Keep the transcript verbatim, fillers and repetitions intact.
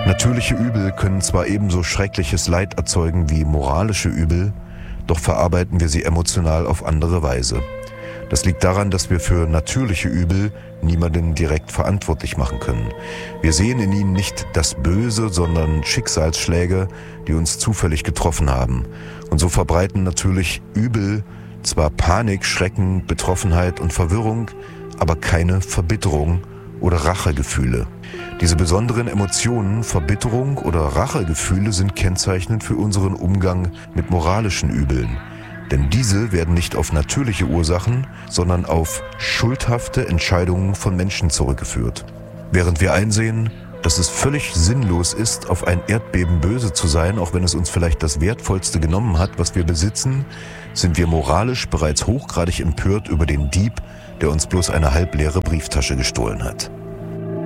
Natürliche Übel können zwar ebenso schreckliches Leid erzeugen wie moralische Übel, doch verarbeiten wir sie emotional auf andere Weise. Das liegt daran, dass wir für natürliche Übel niemanden direkt verantwortlich machen können. Wir sehen in ihnen nicht das Böse, sondern Schicksalsschläge, die uns zufällig getroffen haben. Und so verbreiten natürlich Übel zwar Panik, Schrecken, Betroffenheit und Verwirrung, aber keine Verbitterung oder Rachegefühle. Diese besonderen Emotionen, Verbitterung oder Rachegefühle sind kennzeichnend für unseren Umgang mit moralischen Übeln. Denn diese werden nicht auf natürliche Ursachen, sondern auf schuldhafte Entscheidungen von Menschen zurückgeführt. Während wir einsehen, dass es völlig sinnlos ist, auf ein Erdbeben böse zu sein, auch wenn es uns vielleicht das Wertvollste genommen hat, was wir besitzen, sind wir moralisch bereits hochgradig empört über den Dieb, der uns bloß eine halbleere Brieftasche gestohlen hat.